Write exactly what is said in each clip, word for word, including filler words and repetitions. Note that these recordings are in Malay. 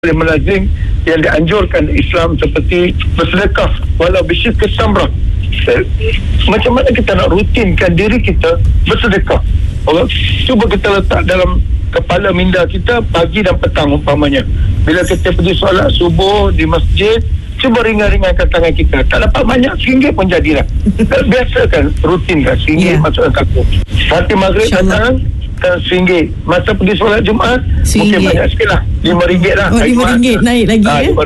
melazim yang dianjurkan Islam seperti bersedekah walau bisyikh tamrah. Macam mana kita nak rutinkan diri kita bersedekah? Orang cuba kita letak dalam kepala minda kita pagi dan petang umpamanya. Bila kita pergi solat subuh di masjid, cuba ringan-ringankan tangan kita. Tak dapat banyak, singgit pun jadilah. Biasakan, rutinkan, singgit yeah. masuk kaku. Nanti maghrib datang, singgit. Masa pergi solat Jumaat, singgit. Mungkin banyak sikit lah. Lima ringgit lah. Oh, lima ringgit naik lagi ha, ya?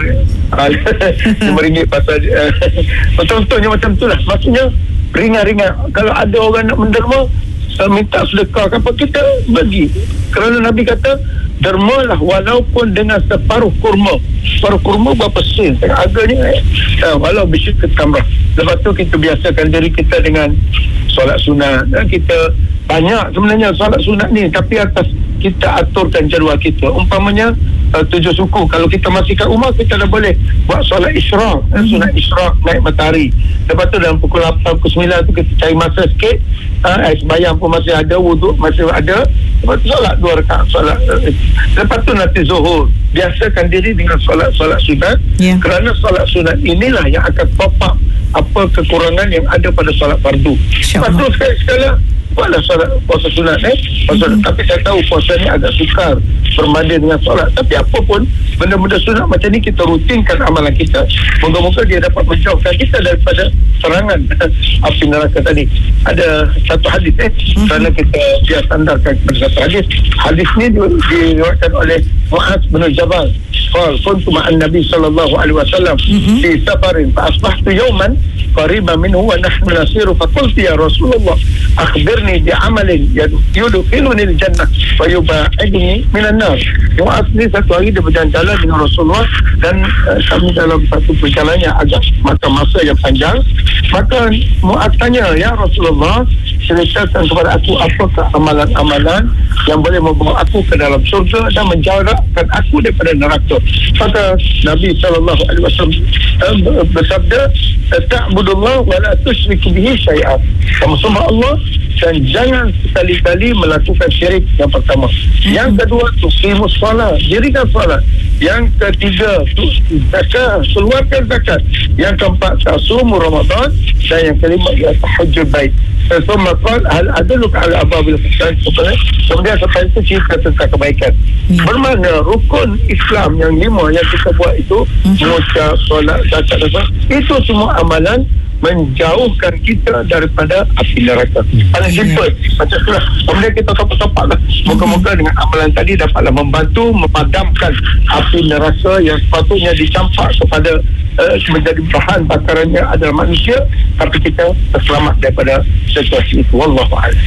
Lima ringgit pasal contohnya macam tu lah. Maksudnya ringan-ringan. Kalau ada orang nak menderma, minta sedekah apa, kita bagi. Kerana Nabi kata dermalah walaupun dengan separuh kurma. Separuh kurma berapa sen? Harganya eh? Walau bisyik tamrah. Lepas tu kita biasakan diri kita dengan solat sunat. Kita banyak sebenarnya solat sunat ni, tapi atas kita aturkan jadual kita. Umpamanya uh, tujuh suku, kalau kita masih kat rumah, kita dah boleh buat solat isyraq, mm-hmm. sunat isyraq naik matahari. Lepas tu dalam pukul lapan, pukul sembilan tu kita cari masa sikit, uh, eh, sembahyang pun masih ada, wuduk masih ada. Lepas tu solat dua rakaat solat. Uh, lepas tu nanti zuhur. Biasakan diri dengan solat-solat sunat, yeah. kerana solat sunat inilah yang akan top up apa kekurangan yang ada pada solat fardu. Lepas tu sekali-sekala buatlah solat puasa sunat eh? Mm-hmm. Tapi saya tahu puasa ni agak sukar berbanding dengan solat. Tapi apa pun benda-benda sunat macam ni kita rutinkan amalan kita. Moga-moga dia dapat menjauhkan kita daripada serangan api neraka tadi. Ada satu hadis eh mm-hmm. kerana kita dia sandarkan kepada satu hadis. Hadis ni diriwayatkan oleh Muaz bin Jabal. Qal kuntu ma'an Nabi sallallahu alaihi wasallam fi safarin fa asbahtu yawman qariban minhu wa nahnu nasiru fa qultu ya Rasulullah akhbirni bi amalin yudkhiluni al-jannah wa yub'idni minan nar. Muaz ni satu hari dia berjalan-jalan dengan Rasulullah dan uh, kami dalam satu perjalanan yang agak masa masa yang panjang. Maka Muaz tanya, ya Rasulullah, ceritakan kepada aku apakah amalan-amalan yang boleh membawa aku ke dalam surga dan menjauhkan aku daripada neraka. Maka Nabi sallallahu alaihi wasallam bersabda, ta'budullah wa la tusyriku bihi syai'an. Kamu sembah Allah dan jangan sekali-kali melakukan syirik, yang pertama. Yang kedua, tuqimus solat, dirikan solat. Yang ketiga, zakat, keluarkan zakat. Yang keempat, tasumur Ramadan. Dan yang kelima, ya tahajjud bait. Summa qala hal adulluka ala ababil ihsan. Kemudian sampai itu cerita tentang kebaikan. Hmm. Bermakna rukun Islam yang lima yang kita buat itu, mengucap, solat, zakat, zakat, itu semua amalan menjauhkan kita daripada api neraka. Paling simple macam itulah. Kemudian kita topak-topak lah. Moga-moga dengan amalan tadi dapatlah membantu memadamkan api neraka yang sepatutnya dicampak kepada uh, menjadi bahan bakarannya adalah manusia, tapi kita terselamat daripada situasi itu. Wallahu'alam.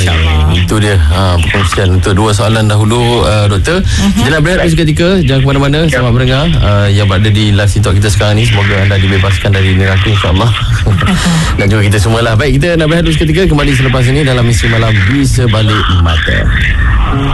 Itu dia ha, perkongsian untuk dua soalan dahulu, uh, Doktor. Uh-huh. Kita nak berehat seketika. Jangan ke mana-mana. Ya. Selamat mendengar uh, yang berada di live TikTok kita sekarang ni. Semoga anda dibebaskan dari neraka, insyaAllah. Dan juga kita semualah. Baik, kita nak berehat dulu seketika. Kembali selepas ini dalam Misteri Malam di Sebalik Mata.